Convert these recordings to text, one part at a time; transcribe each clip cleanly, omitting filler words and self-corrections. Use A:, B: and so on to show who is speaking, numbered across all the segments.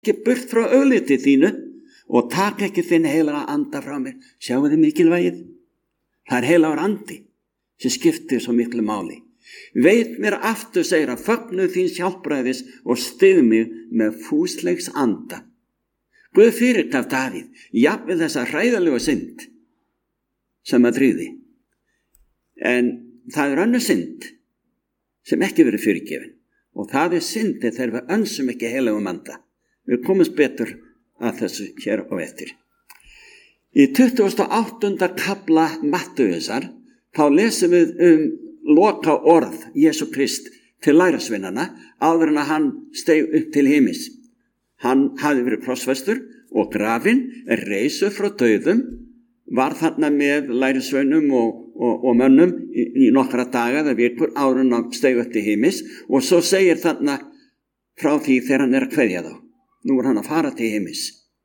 A: ekki burt frá augliti þínu og taka ekki þinn heilaga anda frá mér. Sjáu þið mikilvægið? Það er heilagur andi sem skiptir svo miklu máli. Veit mér aftur, segir hann, fögnu þíns hjálpræðis og styð mig með fúslegs anda. Guð fyrirgaf Davíð, jafnvel þessa hræðalegu synd sem að dríði. En það er önnur synd sem ekki verið fyrirgefin og það er syndin þegar við önsum ekki heilagum anda. Við komumst betur að þessu hér á eftir. Í 28. kafla Mattheusar þá lesum við loka orð Jesú Krist til lærisveinanna áður en að hann steig upp til himins. Hann hafði verið krossfestur og grafinn, reis upp frá dauðum, var þarna með lærisveinum og mönnum í nokkra daga eða vikur áður en að steig upp til himins og svo segir þarna frá því þegar hann er að kveðja þá. Nú er hann að fara til himins.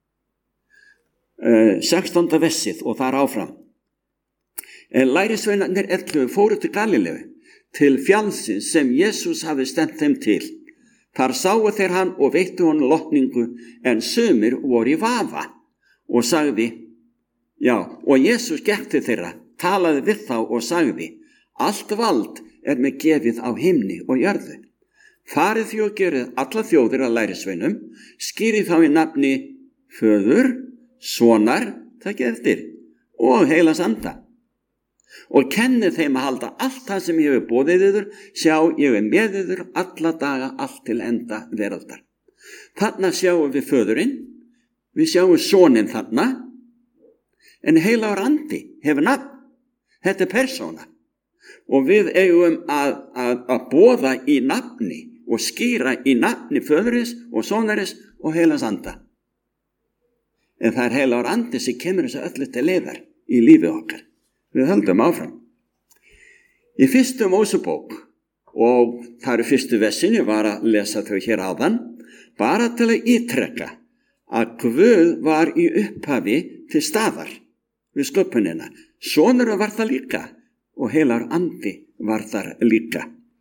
A: 16. versið og þar áfram. En lærisveinarnir 11 fóru til Galileu, til fjallsins sem Jesús hafði stefnt þeim til. Þar sáu þeir hann og veittu honum lotningu, en sumir voru í vafa og sagði, og Jesús gekk til þeirra, talaði við þá og sagði, allt vald er mér gefið á himni og jörðu. Farið því og gerið alla þjóðir að lærisveinum, skýrið þá í nafni Föður, Sonar, takið eftir, og heilags anda. Og kennið þeim að halda allt það sem ég hefur boðið yður, sjá ég er með yður alla daga allt til enda veraldar. Þarna sjáum við Föðurinn, við sjáum Soninn þarna, en heilagur andi hefur nafn. Þetta er persóna. Og við eigum að boða í nafni og skýra í nafni Föðurins og Sonarins og heilags anda. En það er heilagur andi sem kemur þessu öllu til leiðar í lífi okkar. Við höldum áfram. Í 1. Mósebók, og það eru fyrstu versin, ég var að lesa þau hér áðan, bara til að ítrekka að Guð var í upphafi til staðar við sköpunina. Sonurinn var það líka og heilagur andi var þar líka.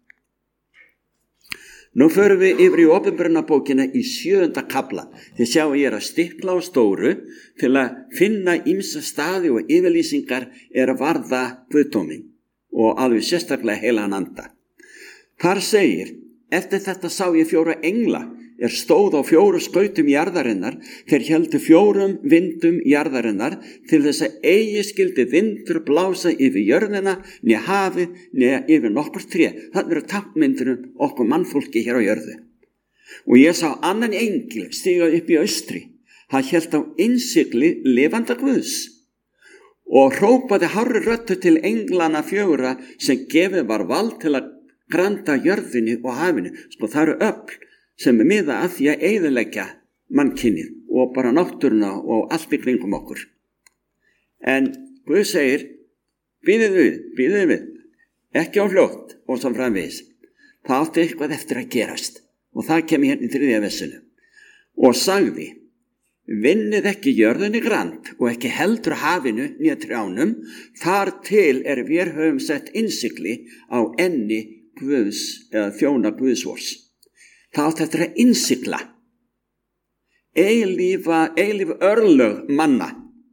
A: Nú förum við yfir í Opinberunarbókina í 7. kafla. Þið sjáum ég að stikla á stóru til að finna ýmsa staði og yfirlýsingar er að varða guðdóminn og alveg sérstaklega heilagan anda. Þar segir, eftir þetta sá ég 4 engla stóð á 4 skautum jarðarinnar, þeir héldu 4 vindum jarðarinnar til þess að eigi skyldi vindur blása yfir jörðina, né hafið, né yfir nokkur tré. Það eru táknmyndir okkur mannfólki hér á jörðu. Og ég sá annan engil stiga upp í austri. Hann hélt á innsigli lifanda Guðs og hrópaði hárri röddu til englana 4 sem gefið var vald til að granda jörðinni og hafinu. Sko það eru öfl sem er miða að því að eyðileggja mannkynið og bara náttúruna og allt í kringum okkur. En Guð segir, bíðið við, ekki á fljótt og svo framvegis. Það átti eitthvað eftir að gerast og það kemur hérna í 3. versinu. Og sagði, vinnið ekki jörðinni grand og ekki heldur hafinu né trjánum, þar til við höfum sett innsigli á enni Guðs eða þjóna Guðsvors. Það átti eftir að innsigla eilíf örlög manna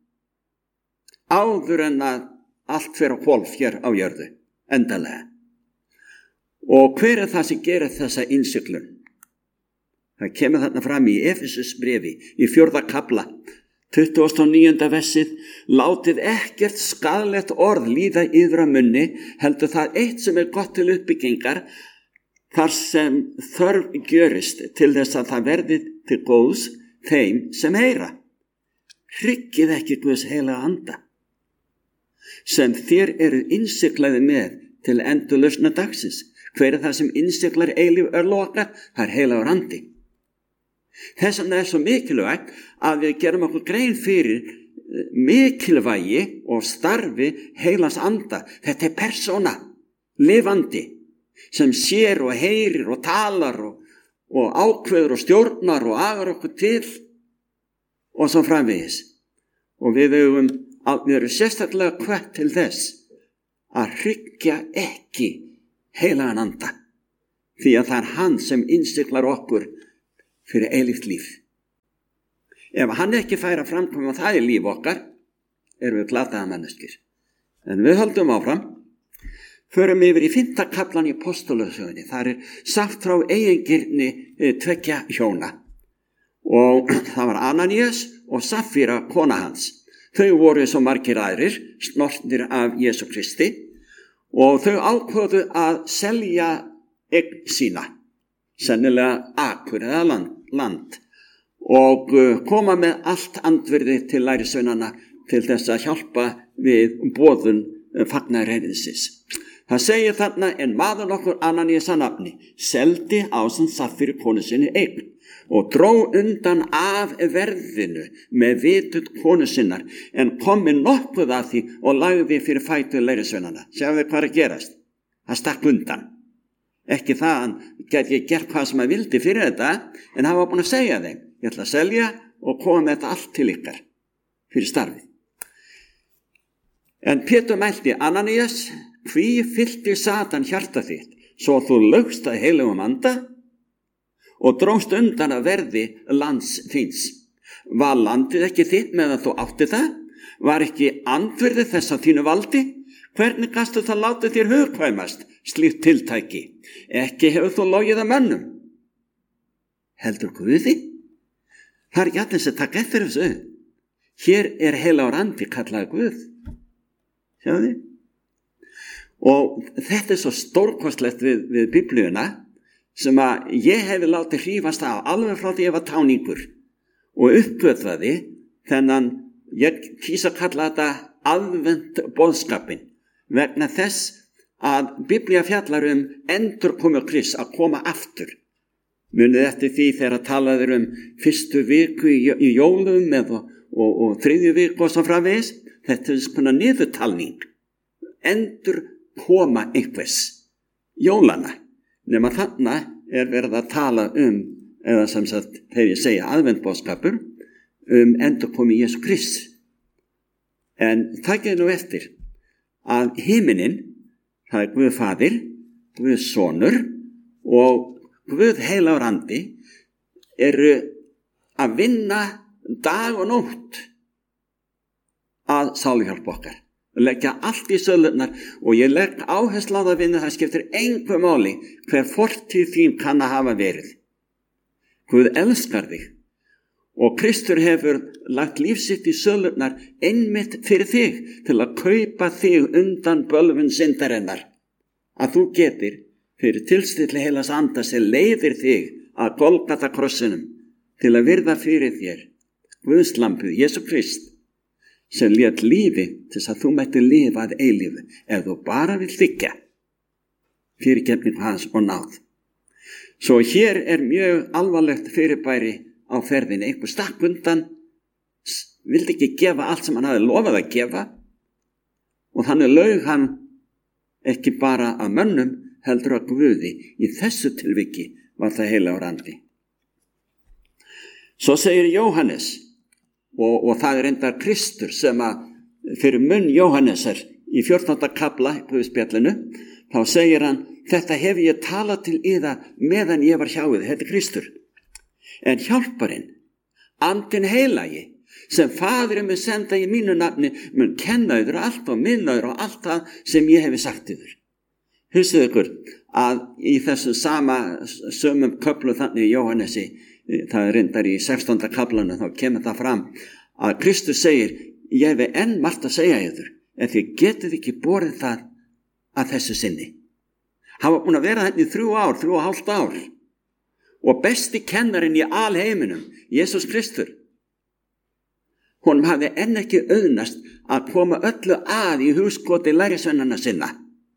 A: áður en að allt fer á hvolf hér á jörðu, endalega. Og hver er það sem gerir þessa innsiglun? Það kemur þarna fram í Efesusbrefi í 4. kafla, 29. versið, látið ekkert skaðlegt orð líða yður að munni, heldur það eitt sem er gott til uppbyggingar, þar sem þörf gjörist til þess að það verði til góðs þeim sem heyra. Hryggið ekki Guðs heilaga anda, sem þér eru innsiglaði með til endurlausna dagsins. Hver er það sem innsiglar eilíf örlög okkar? Það er heilagur andi. Þess vegna er svo mikilvægt að við gerum okkur grein fyrir mikilvægi og starfi heilags anda. Þetta er persóna, lifandi, sem sér og heyrir og talar og ákveður og stjórnar og agar okkur til og svo framvegis. Og við erum sérstaklega hvött til þess að hryggja ekki heilagan anda, því að það er hann sem innsiglar okkur fyrir eilíft líf. Ef hann ekki fær að framkvæma það í líf okkar, erum við glataða manneskir. En við höldum áfram. Förum yfir í 5. kaflan í Apostolasögunni. Þar sagt frá eigingirni 2 hjóna. Og það var Ananías og Safíra, kona hans. Þau voru svo margir aðrir, snortnir af Jesú Kristi, og þau ákváðu að selja eign sína, sennilega akur eða land, og koma með allt andvirði til lærisveinanna til þess að hjálpa við boðun fagnaðarerindisins. Það segir þarna, en maður nokkur Ananías að nafni seldi ásamt Safíru konu sinni eign og dró undan af verðinu með vitund konu sinnar, en kom með nokkuð af því og lagði fyrir fætur lærisveinanna. Sjáðu þið hvað er að gerast? Það stakk undan. Ekki það, hann gæti ekki gert hvað sem hann vildi fyrir þetta, en hann var búin að segja þeim, ég ætla að selja og koma með þetta allt til ykkar fyrir starfið. En Pétur mælti, Ananías, hví fyllti Satan hjarta þitt, svo þú laugst að heilugum anda og dróst undan að verði lands þíns. Var landið ekki þitt meðan þú átti það? Var ekki andvirði þess að þínu valdi? Hvernig gastu það látið þér hugkvæmast slíkt tiltæki? Ekki hefur þú logið að mönnum. Heldur Guði? Það ekki allir sem taka eftir þessu. Hér heilagur andi kallaði Guð. Sjáðu þið? Og þetta svo stórkostlegt við Biblíuna, sem að ég hefi látið hrífast af alveg frá því ég var táningur og uppgötvaði þennan, ég kýs að kalla þetta aðvent boðskapin, vegna þess að Biblía fjallar endurkomu Krists, að koma aftur. Munið eftir því þegar talaður fyrstu viku í jólum og þriðju viku og svo framvegis. Þetta svona niðurtalning, endurkoma einhvers, jólana. Nema þarna verið að tala eða sem sagt, þegar ég segja aðventboðskapur, endurkomi Jesú Krist. En það getur nú eftir að himinin, það Guð Faðir, Guð Sonur og Guð heilagur andi eru að vinna dag og nótt að sáluhjálp okkar. Leggja allt í sölurnar, og ég legg áherslu á það vinna, það skiptir engu máli hver fortíð þín kann að hafa verið. Guð elskar þig og Kristur hefur lagt líf sitt í sölurnar einmitt fyrir þig, til að kaupa þig undan bölvun syndarinnar, að þú getir fyrir tilstilli heilags anda sem leiðir þig að Golgata krossinum til að virða fyrir þér Guðs lambið, Jesú Krist, sem lét lífi til þess að þú mætti lifa að eilífu, ef þú bara vill þiggja fyrirgefningu hans og náð. Svo hér mjög alvarlegt fyrirbæri á ferðinni. Einhver stakk undan, vildi ekki gefa allt sem hann hafði lofað að gefa, og þannig laug hann ekki bara að mönnum, heldur að Guði. Í þessu tilviki var það heilagur andi. Svo segir Jóhannes, og það endar Kristur sem að fyrir munn Jóhannesar í 14. kafla í Guðspjallinu, þá segir hann, þetta hef ég talað til yða meðan ég var hjá yður, þetta Kristur. En hjálparinn, andinn heilagi, sem Faðirinn mun senda í mínu nafni, mun kenna yður allt og minna yður og allt það sem ég hefi sagt yður. Hugsið ykkur að í þessu sömum köflu þannig í Jóhannesi, það reyndar í 16. kaflanu, þá kemur það fram að Kristur segir, ég hef enn margt að segja yður, en þið getið ekki borið það að þessu sinni. Hann var búin að vera þetta í 3,5 ár, og besti kennarinn í alheiminum, Jesús Kristur, honum hafði enn ekki auðnast að koma öllu að í hugskoti lærisveinanna sinna.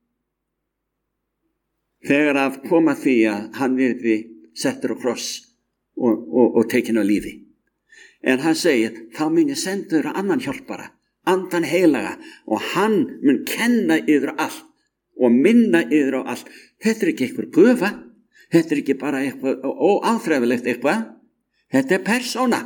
A: Þegar að koma því að hann yrði settur á kross og tekin á lífi. En hann segir, þá mun ég senda yður annan hjálpara, andan heilaga, og hann mun kenna yður allt og minna yður á allt. Þetta ekki einhver gufa, þetta ekki bara eitthvað óáþræfilegt eitthvað, þetta persóna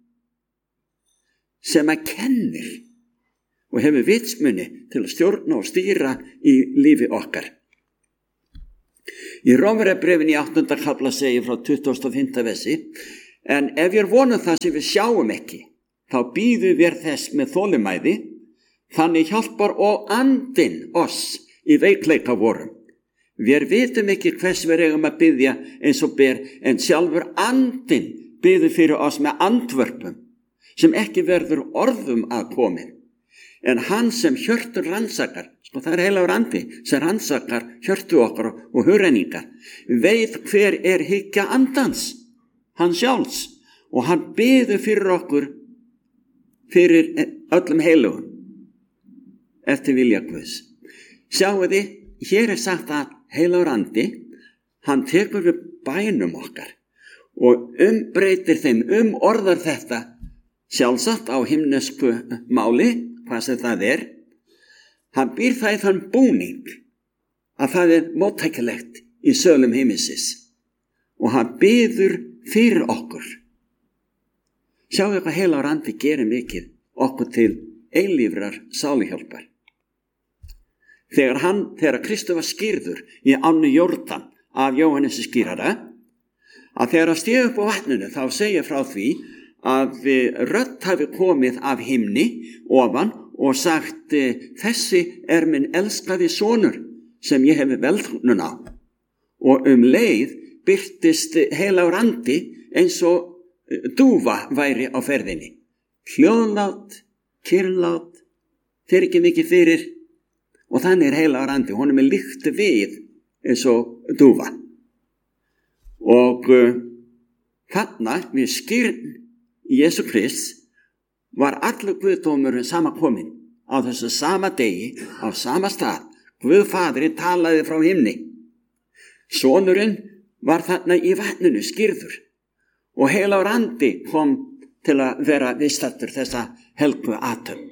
A: sem að kennir og hefur vitsmunni til að stjórna og stýra í lífi okkar. Í Rómverjabréfinu í 8. kafla segir frá 25. versi, En ef ég vonum það sem við sjáum ekki, þá bíðum við þess með þolinmæði, þannig hjálpar og andinn oss í veikleika vorum. Við vitum ekki hvers við eigum að biðja eins og ber, en sjálfur andinn biður fyrir oss með andvörpum, sem ekki verður orðum að komin. En hann sem hjörtur rannsakar, það heilagur andi sem rannsakar hjörtu okkar og hugrenningar, veit hver hyggja andans, hann sjálfs, og hann biður fyrir okkur, fyrir öllum heilugum, eftir vilja Guðs. Sjáu þið, hér sagt að heilagur andi, hann tekur við bænum okkar og umbreytir þeim, orðar þetta sjálfsagt á himnesku máli, hvað sem það hann býr það í þann búning að það móttækilegt í sölum heimsins og hann biður fyrir okkur. Sjáu hvað heilagur andi gerir mikið okkur til eilífrar sáluhjálpar. Þegar Kristur var skírður í ánni Jórdan af Jóhannesi skírara, að þegar hann stíg upp á vatninu þá segja frá því að rödd hafi komið af himni ofan og sagt, þessi minn elskaði sonur sem ég hefi velþóknun á. Og leið birtist heilagur andi eins og dúfa væri á ferðinni. Hljóðlát, kyrrlát, þeir ekki mikið fyrir, og þannig heilagur andi, honum líkt við eins og dúfa. Og þarna við skírn Jésu Krist var allur Guðdómurinn samankominn á þessu sama degi, á sama stað. Guð Faðirinn talaði frá himni. Sonurinn var þarna í vatninu skírður og heilagur andi kom til að vera viðstaddur þessa helgu athöfn.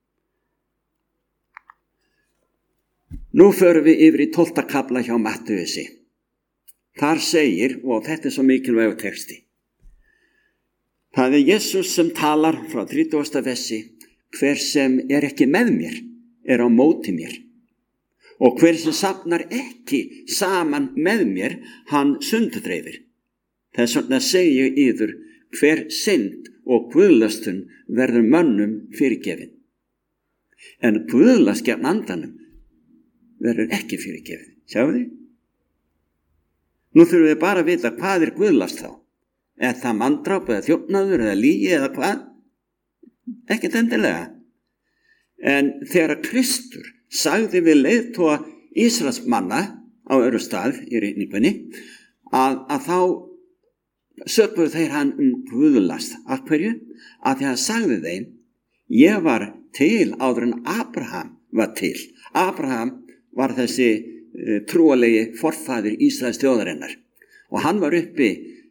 A: Nú förum við yfir í 12. kafla hjá Mattheusi. Þar segir, og þetta svo mikilvægur texti, það Jesús sem talar frá 30. versi, hver sem ekki með mér á móti mér, og hver sem safnar ekki saman með mér, hann sundurdreifir. Þess vegna segi ég yður, hver synd og guðlastun verður mönnum fyrirgefin. En guðlast gegn andanum verður ekki fyrirgefin. Sjáu þið? Nú þurfum við bara að vita hvað guðlast þá. Það manndráp eða þjófnaður eða lygi eða hvað? Ekkert endilega. En þegar Kristur sagði við leiðtoga Ísraelsmanna á öðru stað í ritningunni að þá sökuðu þeir hann guðlast. Af hverju? Að því hann sagði þeim, ég var til áður en Abraham var til. Abraham var þessi trúalegi forfaðir Ísraels þjóðarinnar og hann var uppi,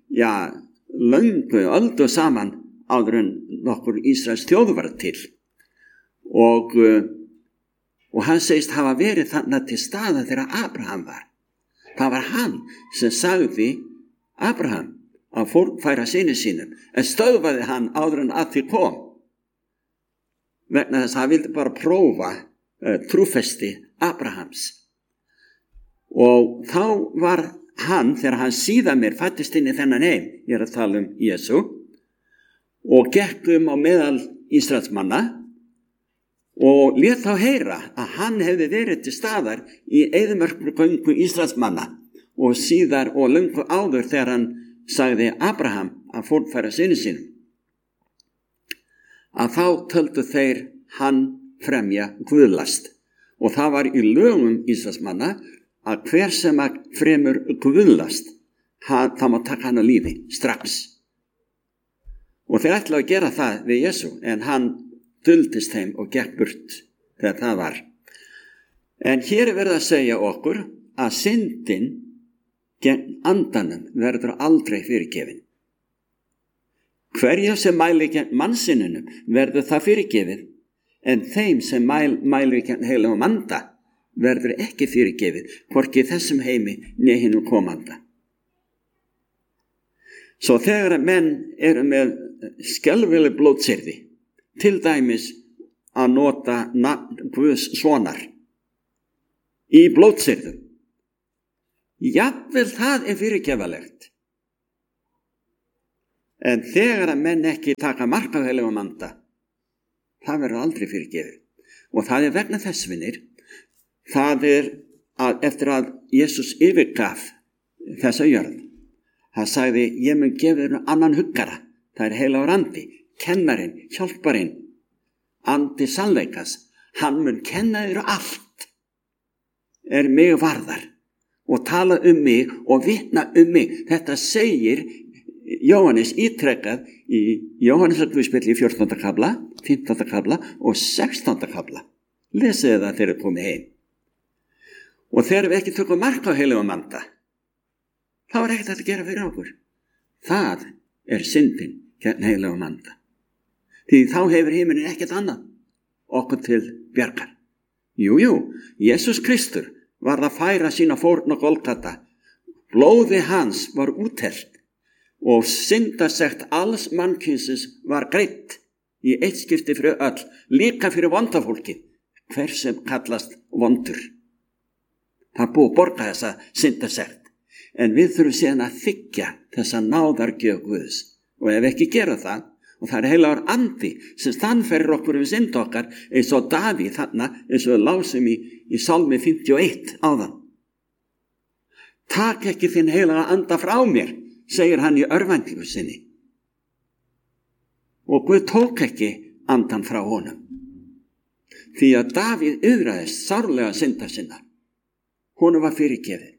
A: löngu öldu saman áður en nokkur Ísraels þjóð var til og hann segist hafa verið þarna til staða þegar Abraham var. Það var hann sem sagði Abraham að fórnfæra syni sínum, en stöðvaði hann áður en að því kom vegna þess að hann vildi bara prófa trúfesti Abrahams. Og þá var hann, þegar hann síðan mér fættist inn í þennan heim, ég að tala Jésu, og gekk á meðal Ísraelsmanna og lét þá heyra að hann hefði verið til staðar í eyðimörkugöngu Ísraelsmanna og síðar og löngu áður þegar hann sagði Abraham að fórnfæra syni sínum. Að þá töldu þeir hann fremja guðlast og það var í lögum Ísraelsmanna að hver sem að fremur guðlast, það má taka hann á lífi strax. Og þeir ætlaðu að gera það við Jesú, en hann duldist þeim og gekk burt þegar það var. En hér verið að segja okkur að syndin gegn andanum verður aldrei fyrirgefin. Hverja sem mæli gegn mannsinnunum verður það fyrirgefið, en þeim sem mæli gegn heilagum anda verður ekki fyrirgefið, hvorki þessum heimi né hinum komanda. Svo þegar menn eru með skelfileg blótsyrði, til dæmis að nota nafn Guðs sonar í blótsyrðum, jafnvel það fyrirgefalegt. En þegar að menn ekki taka mark á heilagum anda, það verður aldrei fyrirgefið. Og það vegna þess, vinir, það að eftir að Jesús yfirgaf þessa jörð, það sagði, ég mun gefa þér annan huggara, það heilagur andi, kennarinn, hjálparinn, andi sannleikas, hann mun kenna þér allt, mig varðar og tala mig og vitna mig. Þetta segir Jóhannes ítrekkað í Jóhannesarguðspjalli í 14. kafla, 15. kafla og 16. kafla. Lesið það þegar þið komið heim. Og þegar við ekki tökum mark á heilagum anda, þá ekkert að gera fyrir okkur. Það syndin gegn heilagum anda. Því þá hefur himinin ekkert annað okkur til bjargar. Jú, Jesús Kristur var að færa sína fórn á Golgata. Blóði hans var úthellt og syndasekt alls mannkynsins var greidd í eitt skipti fyrir öll, líka fyrir vondafólki, hver sem kallast vondur. Það búið að borga þessa syndasekt, en við þurfum síðan að þiggja þessa náðargjöf Guðs. Og ef ekki gera það, og það heilagur andi sem sannfærir okkur synd okkar, eins og Davíð þarna, eins og við lásum í Salmi 51 áðan. Tak ekki þinn heilaga anda frá mér, segir hann í örvæntingu sinni. Og Guð tók ekki andan frá honum. Því að Davíð yfirraðist sárlega syndar sinna. Honum var fyrirgefið.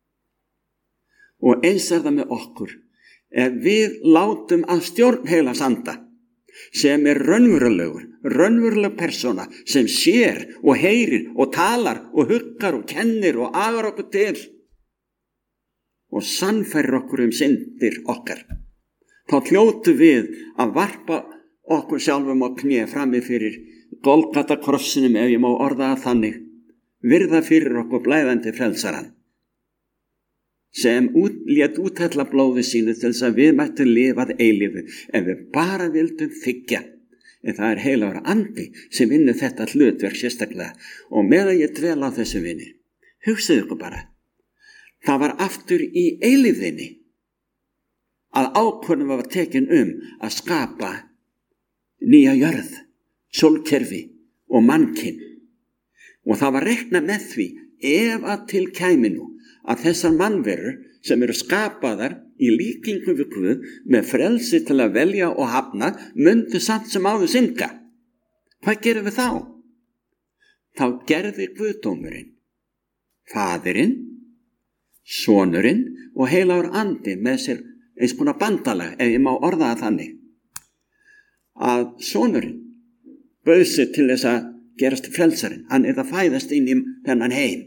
A: Og eins það með okkur. Ef við látum að stjórn heilags anda, sem raunveruleg persóna, sem sér og heyrir og talar og huggar og kennir og agar okkur til og sannfærir okkur syndir okkar, þá hljótu við að varpa okkur sjálfum á kné frammi fyrir Golgata krossinum, ef ég má orða það þannig, virða fyrir okkur blæðandi frelsarann, sem lét úthella blóði sínu til þess að við mættum lifað eilífu, ef við bara vildum þiggja. En það heilagur andi sem vinnur þetta hlutverk sérstaklega. Og meðan ég dvel á þessu vinir, hugsaðu ykkur bara, það var aftur í eilífðinni að ákvörðun var tekin að skapa nýja jörð, sólkerfi og mannkyn. Og það var reiknað með því, ef að til kæmi nú að þessar mannverur sem eru skapaðar í líkingu við Guð með frelsi til að velja og hafna, myndu samt sem áður synda. Hvað gerum við þá? Þá gerði Guðdómurinn, Faðirinn, Sonurinn og heilagur andi með sér eins konar bandalag, ef ég má orða það þannig, að Sonurinn bauð sig til þess að gerast frelsarinn. Hann að fæðast inn í þennan heim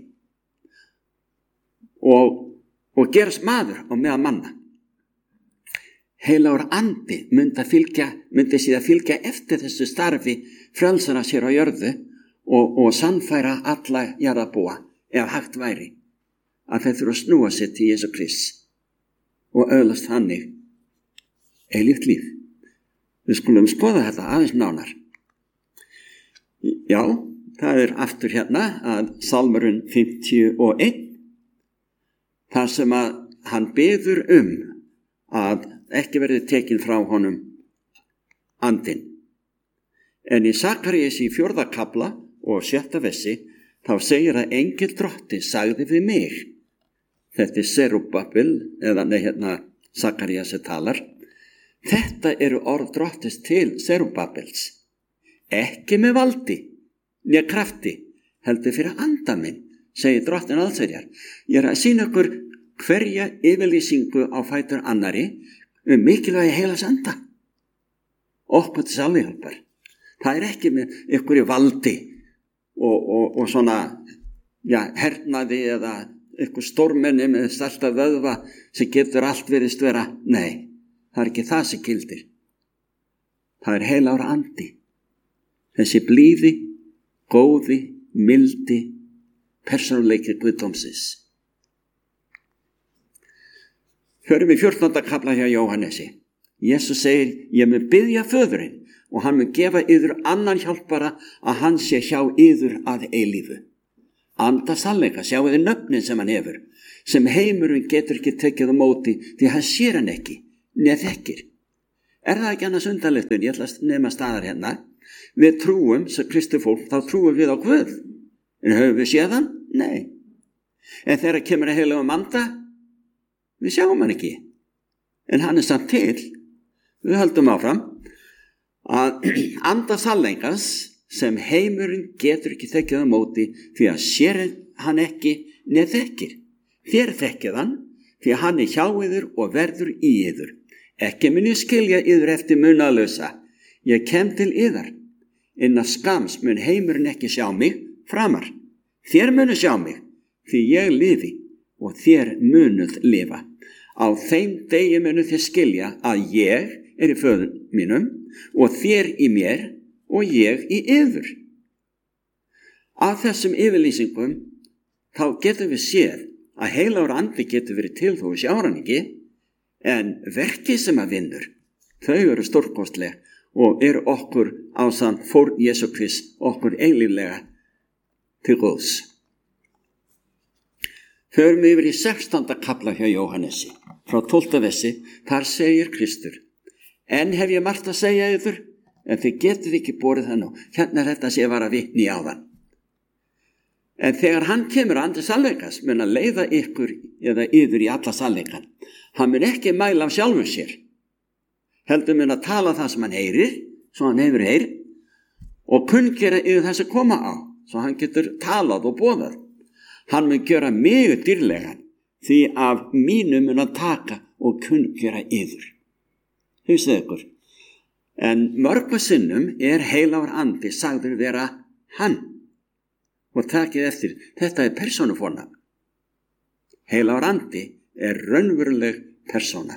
A: og gerast maður á meðal manna. Heilagur andi myndi síðan fylgja eftir þessu starfi frelsara sér á jörðu og sannfæra alla jarðarbúa, ef hægt væri, að þeir þurfa að snúa sér til Jesú Krist og öðlast þannig eilíft líf. Við skulum skoða þetta aðeins nánar. Já, það aftur hérna að Salmurinn 51, þar sem að hann biður að ekki verði tekin frá honum andinn. En í Sakarías í 4. kafla og 7. versi, þá segir að engill drotti sagði við mig. Þetta Serubabel, eða Sakarías talar. Þetta eru orð drottis til Serubabels. Ekki með valdi, né krafti, heldur fyrir anda minn, segir drottin allsherjar. Ég að sýna ykkur hverja yfirlýsingu á fætur annari mikilvægi heilags anda. Okkur til sjálfhjálpar. Það ekki með ykkur í valdi og svona, hernaði eða ykkur stórmenni með stærsta vöðva sem getur allt virðist vera. Nei, það ekki það sem gildir. Það heilagur andi. Þessi blíði, góði, mildi, persónuleiki Guðdómsins. Förum við 14. kafla hjá Jóhannesi. Jesús segir, ég mun biðja föðurinn og hann mun gefa yður annan hjálpara að hann sé hjá yður að eilífu. Anda sannleika, sjáu þið nöfnin sem hann hefur, sem heimurinn getur ekki tekið á móti því hann sér hann ekki, né þekkir. Er það ekki annars undarlegt? Ég ætla að nema staðar hérna. Við trúum, sem Kristi fólk, þá trúum við á Guð. En höfum við séð hann? Nei. En þegar kemur að heilagum anda, við sjáum hann ekki. En hann samt til. Við höldum áfram að anda sannleikans sem heimurinn getur ekki þekkið á móti því að sér hann ekki neð þekkir. Þér þekkið hann því að hann hjá yður og verður í yður. Ekki mun ég skilja yður eftir munaðlausa. Ég kem til yðar. Innan skams mun heimurinn ekki sjá mig framar. Þér munu sjá mig því ég lifi og þér munuð lifa. Á þeim degi munu þér skilja að ég í föður mínum og þér í mér og ég í yður. Af þessum yfirlýsingum þá getum við séð að heilagur andi getur verið til þó við sjáum hann ekki, en verkið sem að vinnur, þau eru stórkostleg og eru okkur ásamt fórn Jesú Krist okkur eilíflega til góðs. Förum yfir í 16. kafla hjá Jóhannesi, frá 12. versi, þar segir Kristur: En hef ég margt að segja yður, en þið getið ekki borið það nú. Hérna er þetta sem ég var að vitni á þann. En þegar hann kemur andi sannleikas, mun að leiða ykkur eða yður í alla sannleikan. Hann mun ekki mæla af sjálfum sér. Heldur mun að tala það sem hann heyrir, svo hann hefur heyr, og kunngera yfir þess að koma á, svo hann getur talað og boðað. Hann mun gera mig dýrlegan, því af mínu mun að taka og kunngera yður. Hugsið ykkur. En mörgum sinnum er heilagur andi sagður vera hann. Og takið eftir, þetta er persónufornafn. Heilagur andi er raunveruleg persóna.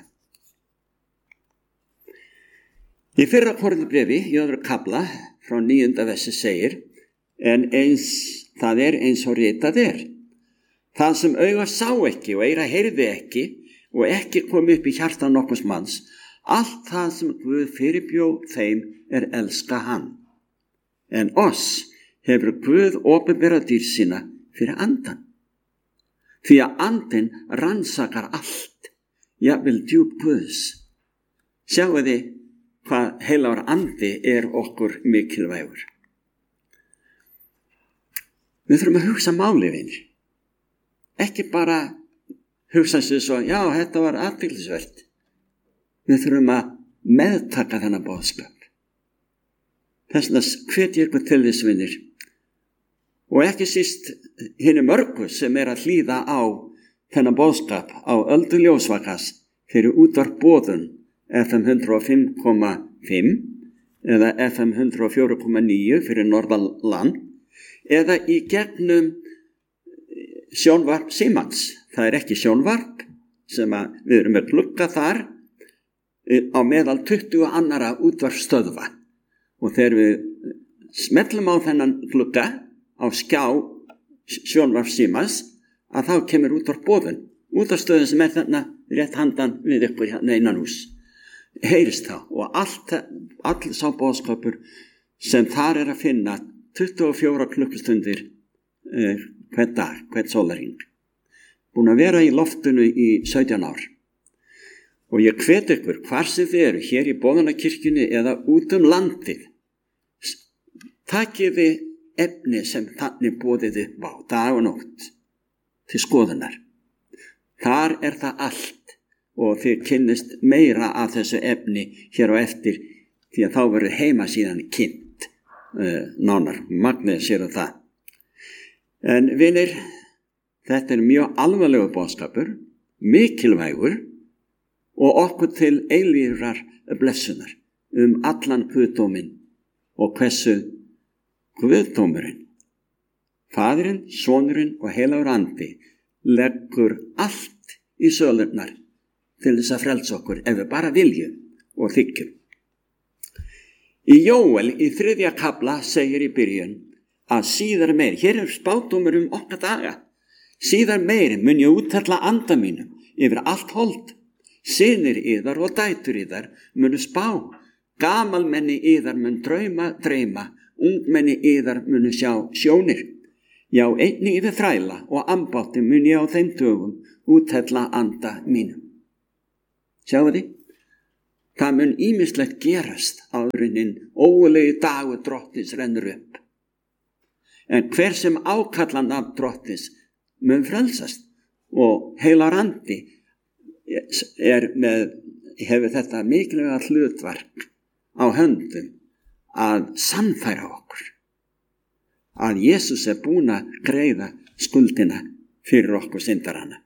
A: Í fyrra Korinthubréfi í öðru kafla frá 9. versi segir: En það er eins og ritað er. Það sem auga sá ekki og eyra heyrði ekki og ekki kom upp í hjarta nokkurs manns, allt það sem Guð fyrirbjó þeim er elska hann. En oss hefur Guð opinberað dýr sína fyrir andan. Því að andinn rannsakar allt, jafnvel djúp Guðs. Sjáu þið hvað heilagur andi er okkur mikilvægur. Við þurfum að hugsa málið. Ekki bara hugsa sér svo, já, þetta var athyglisvert. Við þurfum að meðtaka þennan boðskap. Þess vegna hvet ég ykkur til þess, vinir. Og ekki síst hinni mörgu sem er að hlýða á þennan boðskap á öldu ljósvakas fyrir útvarp boðun FM 105,5 eða FM 104,9 fyrir Norðanland eða í gegnum sjónvarp Símans. Það er ekki sjónvarp sem við erum með glugga þar á meðal 20 annara útvarpsstöðva. Og þegar við smellum á þennan glugga á skjá sjónvarp Símans, að þá kemur útvarp boðun. Útvarpsstöðin sem er þarna rétt handan við ykkur hérna innan hús. Heyrist þá og all sá boðskapur sem þar er að finna 24 klukkustundir hvern dag, hvern sólarhring. Búin að vera í loftinu í 17 ár. Og ég hvet ykkur hvar sem þið eru, hér í Boðunarkirkjunni eða út landið, takið þið efni sem þannig boðið upp á dag og nótt til skoðunar. Þar er það allt og þið kynnist meira af þessu efni hér á eftir því að þá verður heimasíðan kynnt nánar. Magnið sér það. En vinir, þetta er mjög alvarlegur boðskapur, mikilvægur og okkur til eilífrar blessunar allan guðdóminn og hversu Guðdómurinn, Faðirinn, Sonurinn og heilagur andi leggur allt í sölurnar til þess að frelsa okkur ef við bara viljum og þykjum. Í Jóel í 3. kafla segir í byrjun að síðar meir, hér er spádómur okkar daga, síðar meir mun ég úthella anda mínum yfir allt hold, synir yðar og dætur yðar munu spá, gamalmenni yðar mun dreyma, ungmenni yðar munu sjá sjónir. Já, einnig yfir þræla og ambátti mun ég á þeim dögum úthella anda mínum. Sjáu þið? Það mun ýmislegt gerast áðurinn ógurlegi dagur Drottins rennur upp. En hver sem ákalla nafn Drottins mun frelsast, og heilar andi hefur þetta mikilvæga hlutverk á höndum að sannfæra okkur að Jesús búinn að greiða skuldina fyrir okkur syndarana.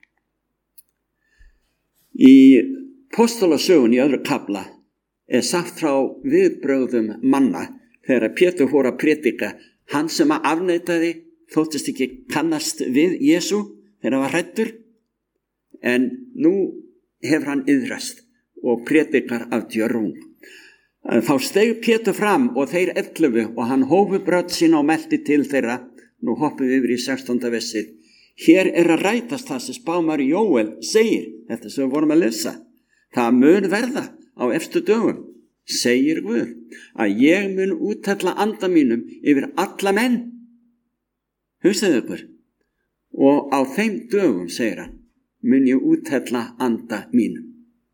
A: Í Póstólasögun í öðru kafla sagt frá viðbrögðum manna þegar Pétur fór að prédika. Hann sem að afneitaði þóttist ekki kannast við Jesú þegar hann var hræddur, en nú hefur hann iðrast og prédikar af djörfung. Þá steig Pétur fram og þeir 11 og hann hófu brödd sína og melti til þeirra. Nú hoppum við yfir í 16. versið. Hér að rætast það sem spámaður Jóel segir, þetta sem við vorum að lesa. Það mun verða á efstu dögum, segir Guð, að ég mun úthella anda mínum yfir alla menn. Hugsaðu ykkur. Og á þeim dögum, segir hann, mun ég úthella anda mínum.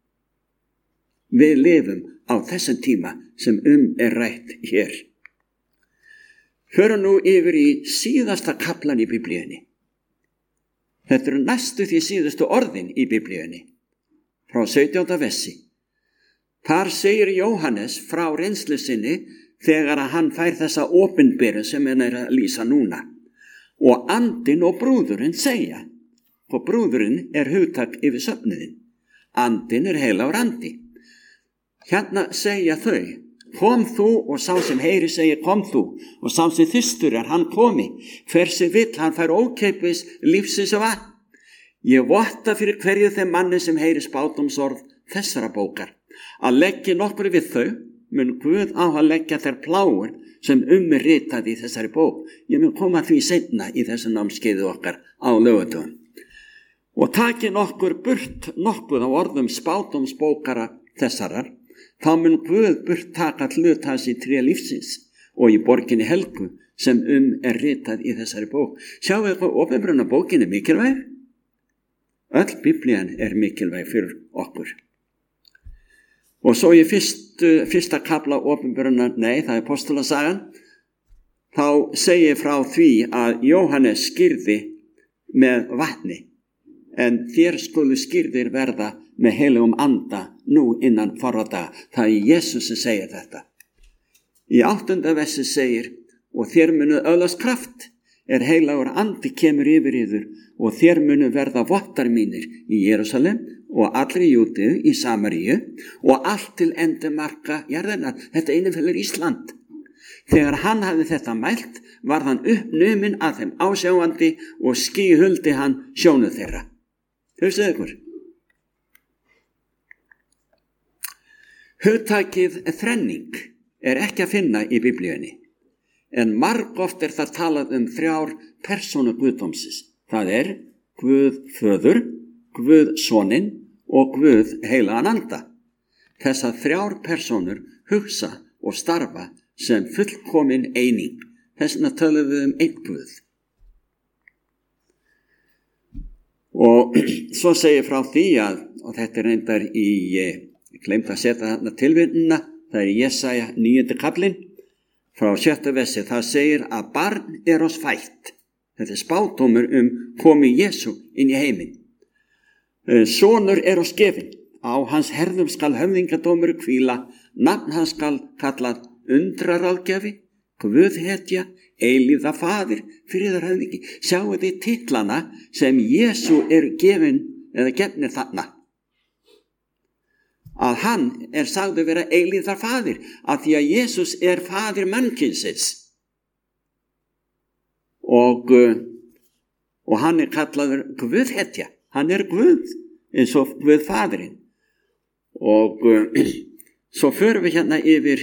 A: Við lifum á þessum tíma sem rætt hér. Förum nú yfir í síðasta kaflan í Biblíunni. Þetta eru næstu því síðustu orðin í Biblíunni, frá 17. versi. Þar segir Jóhannes frá reynslu sinni þegar að hann fær þessa opinberu sem hann að lýsa núna. Og andinn og brúðurinn segja, og brúðurinn hugtak yfir söfnuðin. Andinn heilagur andi. Hérna segja þau, kom þú, og sá sem heyri segir kom þú, og sá sem þyrstur hann komi, hver sem vill hann fær ókeipis lífsins vatn. Ég votta fyrir hverju þeim manni sem heyri spádómsorð þessara bókar. Að leggja nokkur við þau, mun Guð á að leggja þær plágur sem ritað í þessari bók. Ég mun koma því seinna í þessu námskeiði okkar á laugardögum. Og taki nokkur burt nokkuð á orðum spádómsbókara þessarar, þá mun Guð burt taka hlut hans í tré lífsins og í borginni helgu sem ritað í þessari bók. Sjáu eitthvað opinberuna bókinni mikilvæg? Öll Biblían mikilvæg fyrir okkur. Og svo í fyrsta kafla opinberuna, það Póstolasagan, þá segir frá því að Jóhannes skírði með vatni, en þér skulu skírðir verða með heilugum anda nú innan fárra daga. Það Jesús sem segir þetta. Í 8. versi segir, og þér munu öðlast kraft, heilagur andi kemur yfir yður, og þér munu verða vottar mínir í Jerúsalem og allri Júdeu í Samaríu og allt til endamarka jarðarinnar. Þetta innifellir Ísland. Þegar hann hafði þetta mælt, varð hann uppnuminn að þeim ásjáandi og skýhuldi hann sjónu þeirra. Hugsaðu ykkur. Hugtakið þrenning ekki að finna í Biblíunni, en margoft það talað 3 persónur guðdómsins. Það Guð föður, Guð soninn og Guð heilagan anda. Þessar 3 persónur hugsa og starfa sem fullkomin eining. Þess vegna tölum við einn Guð. Og svo segir frá því að, og þetta reyndar ég gleymd að setja þarna tilvitnunna, það Jesaja 9. kaflinn, frá 6. versi, það segir að barn oss fætt. Þetta spádómur komi Jesú inn í heiminn. Sonur oss gefinn, á hans herðum skal höfðingadómur hvíla, nafn hans skal kallað undraráðgjafi, Guðhetja, eilífða faðir, friðarhöfðingi. Sjáu þið titlana sem Jesú gefin eða gefnir þarna. Að hann sagður vera eilífðar faðir, að því að Jesús faðir mannkynsins. Og hann kallaður Guðhetja. Hann Guð, eins og Guð faðirinn. Og svo förum við hérna yfir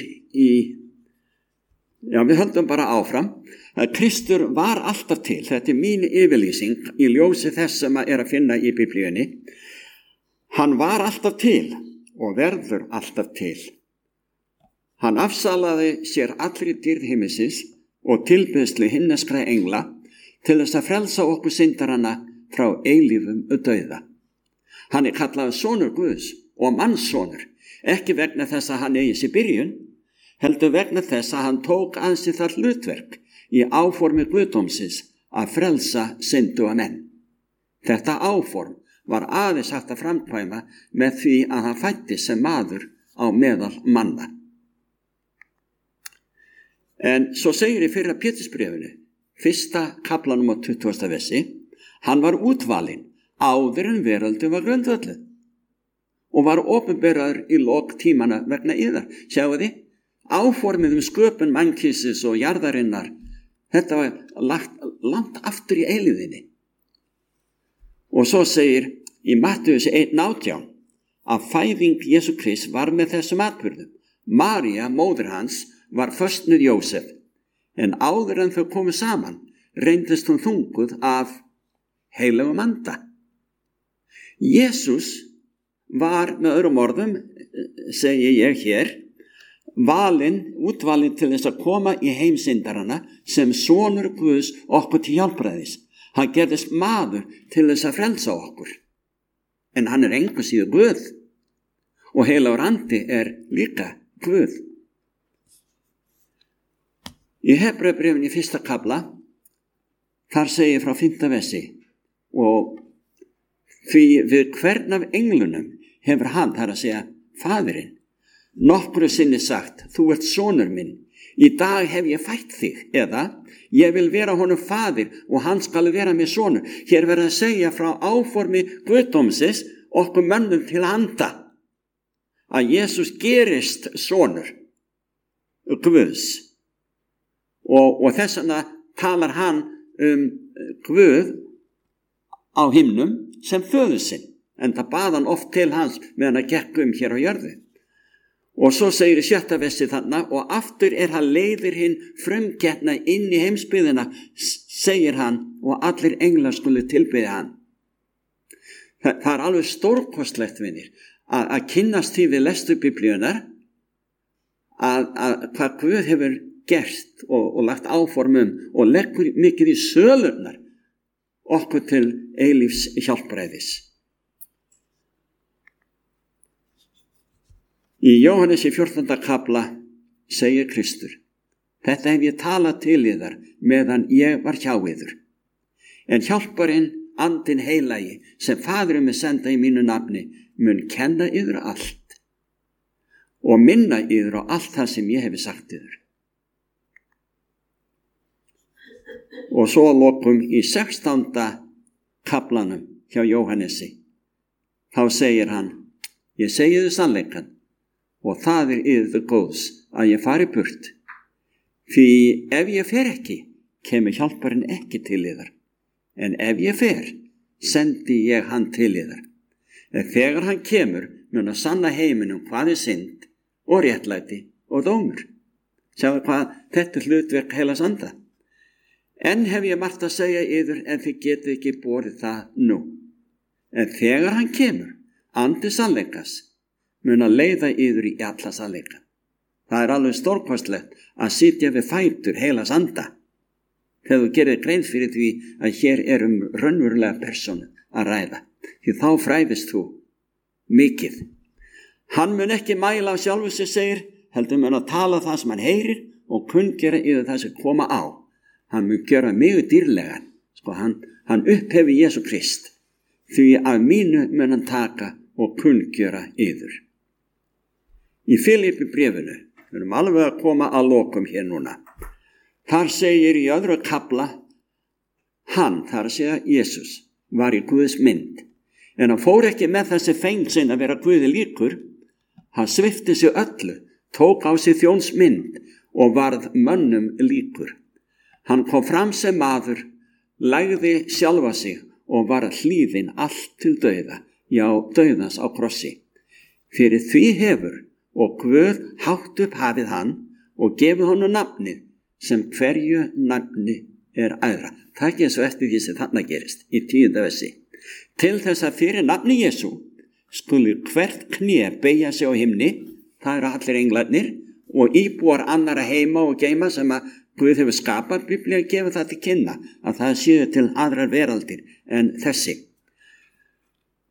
A: við höldum bara áfram, að Kristur var alltaf til. Þetta mín yfirlýsing í ljósi þess sem að finna í Biblíunni. Hann var alltaf til og verður alltaf til. Hann afsalaði sér allri dýrð himmisins og tilbeiðslu himneskra engla til þess að frelsa okkur syndarana frá eilífum dauða. Hann kallaður sonur Guðs og mannssonur, Ekki vegna þess að hann eigi sér byrjun, heldur vegna þess að hann tók að sér það hlutverk í áformi guðdómsins að frelsa synduga menn. Þetta áform var aðeins hægt að framkvæma með því að hann fæddist sem maður á meðal manna. En svo segir í fyrra Pétursbréfinu, 1. kaflanum á 20. versi, hann var útvalinn áður en veröldin var grundvölluð og var opinberaður í lok tímana vegna yðar. Sjáu þið, áformið sköpun mannkynsins og jarðarinnar, þetta var lagt langt aftur í eilíðinni. Og svo segir í Mattheus 1:18 að fæðing Jesú Krist var með þessum atburðum. María, móðir hans, var föstnuð Jósef, en áður en þau komu saman reyndist hún þunguð af heilögum anda. Jesús var með öðrum orðum, segi ég hér, útvalinn til þess að koma í heim syndarana sem sonur Guðs okkur til hjálpræðis. Hann gerðist maður til þess að frelsa okkur, en hann engu síður Guð og heilagur andi líka Guð. Í Hebreubréfinu í 1. kafla, þar segir frá 5. versi, og því við hvern af englunum hefur hann, þar að segja faðirinn, nokkru sinni sagt, þú ert sonur minn, í dag hef ég fætt þig, eða ég vil vera honum faðir og hann skal vera mér sonur. Hér verður að segja frá áformi guðdómsins okkur mönnum til handa, að Jesús gerist sonur Guðs. Og þess vegna talar hann Guð á himnum sem föður sinn, en það bað hann oft til hans meðan að gekk hér á jörðu. Og svo segir í 6. versi þarna, og aftur hann leiðir hinn frumkeppna inn í heimsbyggðina, segir hann, og allir englar skulu tilbiðja hann. Það alveg stórkostlegt, vinir, að kynnast því við lestu biblíunar, að hvað Guð hefur gert og lagt áformum og leggur mikið í sölurnar okkur til eilífs hjálpræðis. Í Jóhannes í 14. kafla segir Kristur, þetta hef ég talað til yðar meðan ég var hjá yður. En hjálparinn, andinn heilagi, sem Faðirinn mun senda í mínu nafni, mun kenna yður allt og minna yður á allt það sem ég hefi sagt yður. Og svo lokum í 16. kaflanum hjá Jóhannesi, þá segir hann, ég segi þið sannleikann, og það yður góðs að ég fari burt. Því ef ég fer ekki, kemur hjálparinn ekki til yðar. En ef ég fer, sendi ég hann til yðar. En þegar hann kemur, mun að sanna heiminum hvað synd og réttlæti og dómur. Sjáðu hvað þetta hlutverk heilags anda. En hef ég margt að segja yður, en þið getið ekki borið það nú. En þegar hann kemur, andi sannleikas, mun að leiða yður í alla sannleika. Það alveg stórkostlegt að sitja við fætur heilags anda, þegar þú gerir grein fyrir því að hér raunverulega persónu að ræða, því þá fræðist þú mikið. Hann mun ekki mæla á sjálfu sig, segir, heldur mun að tala það sem hann heyrir og kunngera yfir það sem koma á. Hann mun gera mjög dýrlegan, hann upphefi Jesú Krist, því af mínu mun hann taka og kunngera yfir. Í Filippibréfinu, við erum alveg að koma að lokum hér núna, þar segir í öðru kafla, hann, þar að segja Jesús, var í Guðs mynd, en hann fór ekki með þessi fengsinn að vera Guði líkur, hann svipti sig öllu, tók á sig þjóns mynd og varð mönnum líkur. Hann kom fram sem maður, lagði sjálfa sig og var hlýðinn allt til dauða, já, dauðans á krossi. Fyrir því hefur og Guð hátt upp hafið hann og gefið honum nafnið sem hverju nafni æðra. Það ekki eins og eftir því sem þarna gerist í 10. versi. Til þess að fyrir nafni Jesú skuli hvert kné beygja sig á himni, það allir englarnir og íbúar annara heima og geima sem að Guð hefur skapað. Biblía gefur það til kynna að það séu til aðrar veraldir en þessi.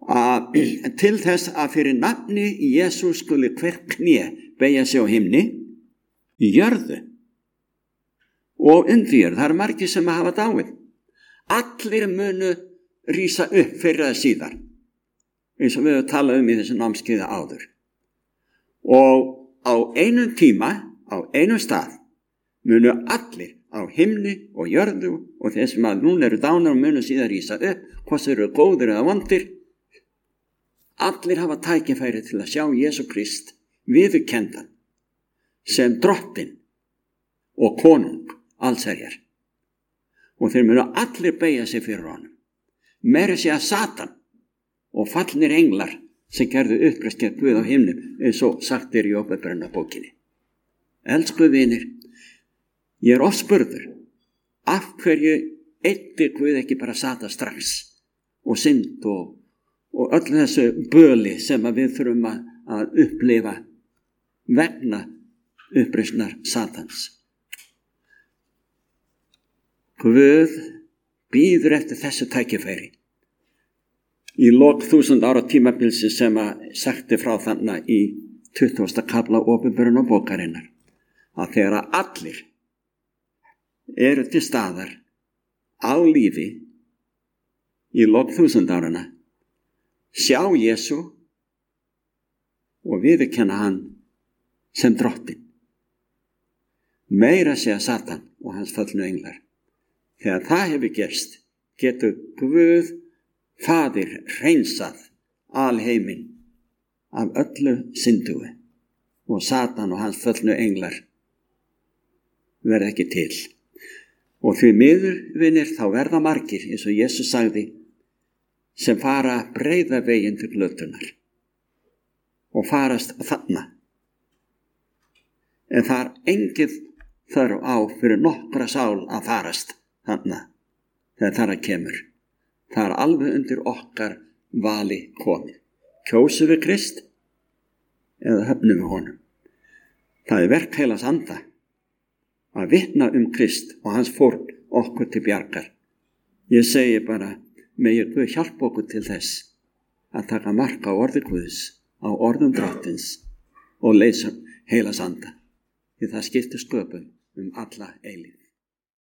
A: til þess að fyrir nafni Jesús skuli hver kné beygja sig á himni, í jörðu og undir jörðu. Það eru margir sem hafa dáið. Allir munu rísa upp fyrir að síðar, eins og við höfum talað í þessu námskeiði áður. Og á einum tíma, á einum stað, munu allir á himni og jörðu og þeir sem að núna eru dánar og munu síðan rísa upp, hvort þeir eru góðir eða vondir, allir hafa tækifæri til að sjá Jesú Krist viðurkenndan sem drottinn og konung allsherjar. Og þeir munu allir beygja sig fyrir honum. Meira sé að Satan og fallnir englar sem gerðu uppreist gegn Guð á himnum, eins og sagt í Ópenbarunarbókinni. Elsku vinir, ég oft spurður, af hverju eyddi Guð ekki bara Satan strax og synd og öll þessu böli sem að við þurfum að upplifa vegna uppreisnar Satans. Guð bíður eftir þessu tækifæri. Í lok 1000 ára tímabilsi sem að sagti frá þarna í 20. kafla Ópenbarunarbókarinnar, að þegar að allir eru til staðar á lífi í lok 1000 árana, sjá Jesú og viðurkenna hann sem drottinn. Meira segja Satan og hans fallnu englar. Þegar það hefur gerst, getur Guð Faðir hreinsað alheiminn af öllu syndugu og Satan og hans fallnu englar verða ekki til. Og því miður, vinir, þá verða margir, eins og Jesús sagði, sem fara breiða veginn til glötunar og farast þarna. En það er engin þörf á fyrir nokkra sál að farast þarna þegar þar að kemur. Það er alveg undir okkar vali komið. Kjósum við Krist eða höfnum við honum. Það er verk Heilags Anda að vitna Krist og hans fórn okkur til bjargar. Ég segi bara, megi Guð hjálpa okkur til þess að taka mark á orði Guðs, á orðum drottins og leysa Heilags Anda. Því það skiptir sköpum alla eilífð.